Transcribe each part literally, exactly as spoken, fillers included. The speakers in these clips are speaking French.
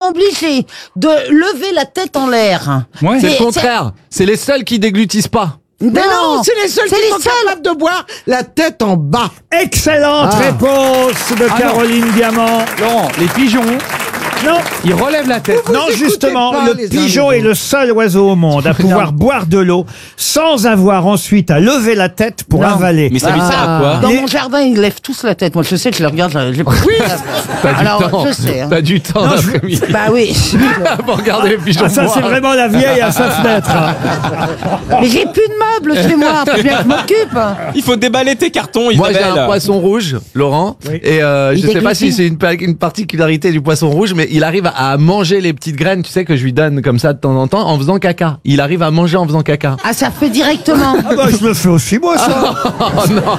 obligés de lever la tête en l'air. Ouais. C'est le contraire. C'est les seuls qui déglutissent pas. Mais Mais non, non, c'est les seuls c'est qui les sont seuls. capables de boire la tête en bas. Excellente Ah. réponse de Ah, Caroline Diamant. Laurent, les pigeons, Non, ils relèvent la tête. Vous non, écoutez justement, pas le les pigeon animaux. est le seul oiseau au monde à pouvoir boire de l'eau sans avoir ensuite à lever la tête pour Non. avaler. Mais ça lui sert à quoi? Dans Les- mon jardin, ils lèvent tous la tête. Moi, je sais que je les regarde. J'ai pas. T'as du Alors, temps. je sais. Hein. T'as du temps Non, je- l'après-midi Bah oui. pour regarder les pigeons Ah, ça, c'est boire. vraiment la vieille à sa fenêtre. Mais j'ai plus de meubles chez moi. Faut bien que je m'occupe. Il faut déballer tes cartons, Moi j'ai Isabelle. un poisson rouge, Laurent, Oui. et euh, Il je sais pas si déglutit. c'est une, pa- une particularité du poisson rouge, mais il arrive à, à manger les petites graines, tu sais, que je lui donne comme ça de temps en temps, en faisant caca. Il arrive à manger en faisant caca. Ah, ça fait directement. Ah bah, je le fais aussi, moi, ça. Oh non,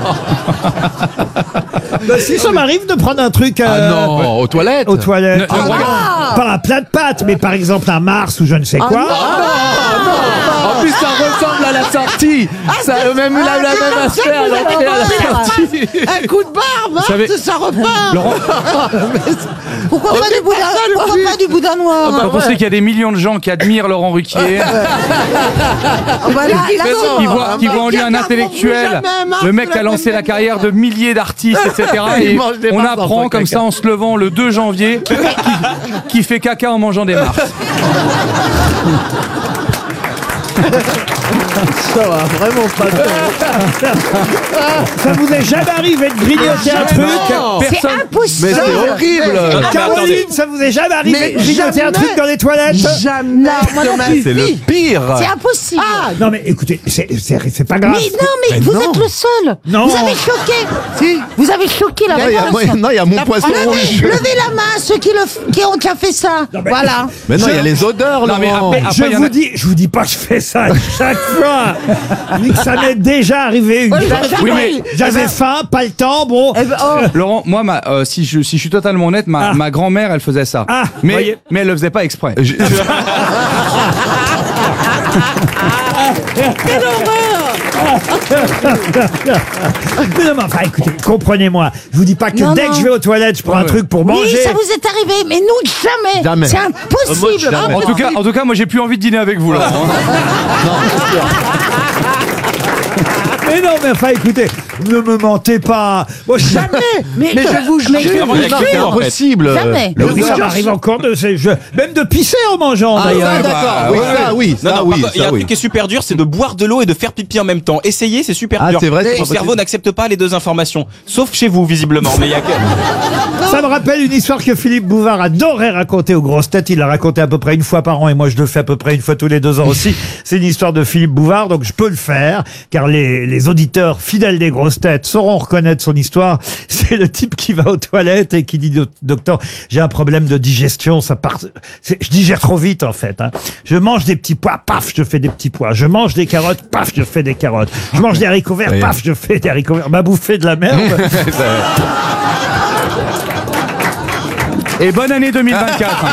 Bah, si ça m'arrive de prendre un truc ah euh, non, aux toilettes. aux toilettes. Ne- ne Ah, regarde- pas un plat de pâtes, mais par exemple un Mars ou je ne sais quoi. En plus, ça ressemble à la sortie. Ça a même la, la même aspect à l'entrée à la sortie. Un coup de barbe, hein, savez- c'est- ça repart. Laurent, Pourquoi pas du boudin Pourquoi pas du boudin noir vous pensez qu'il y a des millions de gens qui admirent Laurent Ruquier, Ah, bah, là, là, non. qui voient, qui voient en lui un Regarde, intellectuel, jamais un Mars le mec de qui a la lancé même la carrière de milliers d'artistes, et cetera. Il Et mange des on Mars dans apprend son comme caca. ça en se levant le deux janvier qui, qui fait caca en mangeant des Mars. Ça va vraiment pas. Ça vous est jamais arrivé de grignoter un truc? C'est Personne. Mais impossible. c'est horrible. Non, mais Caroline, attendez. ça vous est jamais arrivé Mais de grignoter un jamais. truc dans les toilettes? Jamais moi non de ma plus. C'est le vie. pire. C'est impossible. Non mais écoutez, c'est c'est- c'est pas grave. Mais non, mais vous êtes le seul. Non. Vous avez choqué. Si. Vous avez choqué la Non, il y a- France. moi, non, il y a mon poisson Levez, rouge. levez la main ceux qui, le, f- qui ont déjà fait ça. Non, mais- Voilà. Mais non, il y a les odeurs, Non, mais Laurent. après- Je il y en vous a- dis, je vous dis pas que je fais ça chaque fois. Je dis que ça m'est déjà arrivé une Oui, fois. bah, Oui, mais- J'avais faim, pas le temps, bon. Eh ben, oh. Laurent, moi, ma, euh, si, je, si je suis totalement honnête, ma, Ah. ma grand-mère, elle faisait ça. Ah, mais, voyez. mais elle le faisait pas exprès. Je- Mais non, mais enfin, écoutez, comprenez-moi. Je vous dis pas que Non, dès non. que je vais aux toilettes, je prends un Ouais. truc pour Oui, manger. ça vous est arrivé, mais nous jamais. Jamais. C'est impossible. jamais. En tout cas, en tout cas, moi, j'ai plus envie de dîner avec vous, Laurent. Mais non, mais enfin, écoutez, ne me mentez pas. Moi, je... Jamais. Mais, Mais je vous jure. mais- Vraiment, il y a Non, que c'est vous, en fait. impossible. Jamais. Mais oui, ça m'arrive encore de, c'est- je- même de pisser en mangeant, Ah, d'ailleurs. ça, d'accord. Oui, ça, oui. Non, Ça, non, oui. par contre, il y a Ça, un oui. truc qui est super dur, c'est de boire de l'eau et de faire pipi en même temps. Essayez, c'est super Ah, dur. c'est vrai, c'est Ton pas cerveau possible. n'accepte pas les deux informations. Sauf chez vous, visiblement. Mais il y a que... Ça me rappelle une histoire que Philippe Bouvard adorait raconter aux grosses têtes. Il l'a raconté à peu près une fois par an et moi je le fais à peu près une fois tous les deux ans aussi. C'est une histoire de Philippe Bouvard, donc je peux le faire car les, les auditeurs fidèles des grosses têtes sauront reconnaître son histoire. C'est le type qui va aux toilettes et qui dit "Do- docteur, j'ai un problème de digestion, ça part, c'est- je digère trop vite en fait. Hein. Je mange des petits pois, paf, je fais des petits pois. Je mange des carottes, paf, je fais des carottes. Je mange des haricots verts, Oui. paf, je fais des haricots verts. M'a bouffé de la merde." Et bonne année deux mille vingt-quatre.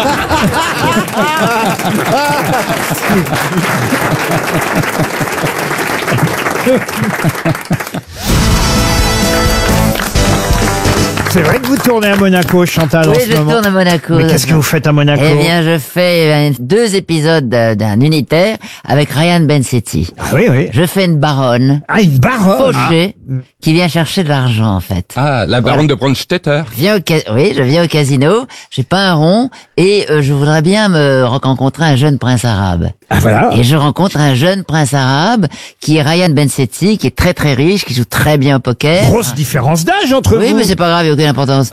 C'est vrai que vous tournez à Monaco, Chantal, en Oui, ce je moment. tourne à Monaco. Mais qu'est-ce que vous faites à Monaco? Eh bien, je fais euh, deux épisodes d'un d'un unitaire avec Ryan Bensetti. Ah oui, oui. Je fais une baronne Ah, une baronne. fauchée qui vient chercher de l'argent, en fait. Ah, la baronne de Brunstetter. Je viens au ca- oui, je viens au casino, j'ai pas un rond et euh, je voudrais bien me rencontrer un jeune prince arabe. Ah, voilà. Et je rencontre un jeune prince arabe qui est Ryan Bensetti, qui est très très riche, qui joue très bien au poker. Grosse différence d'âge entre Oui, vous. mais c'est pas grave, il n'y a aucune importance.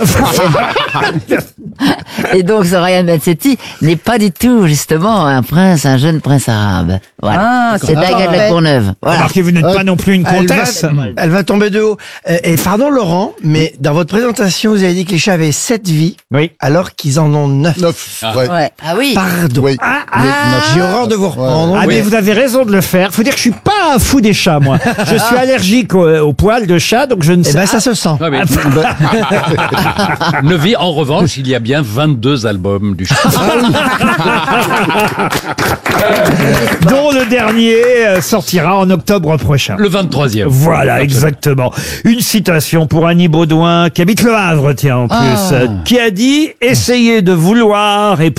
Et donc, ce Ryan Bensetti n'est pas du tout, justement, un prince, un jeune prince arabe. Voilà. Ah, c'est Daga de la Courneuve. Voilà. Remarquez, vous n'êtes pas non plus une Elle va, comtesse. elle va tomber de haut. Euh, et pardon Laurent, mais dans votre présentation, vous avez dit que les chats avaient sept vies, Oui. alors qu'ils en ont neuf. Neuf. Ouais. Ouais. Ah oui. Pardon. Oui. Ah, ah, J'ai horreur de vous reprendre. ah, mais vous avez raison de le faire. Faut dire que je suis pas un fou des chats, moi. Je suis allergique aux, aux poils de chat, donc je ne Eh sais ben ça se sent. Ouais, mais- Neuvy, en revanche, il y a bien vingt-deux albums du chat. dont le dernier euh, sortira en octobre prochain. Le vingt-troisième. Voilà, exactement. Une citation pour Annie Baudouin, qui habite Le Havre, tiens, en plus, euh, qui a dit « Essayez de vouloir et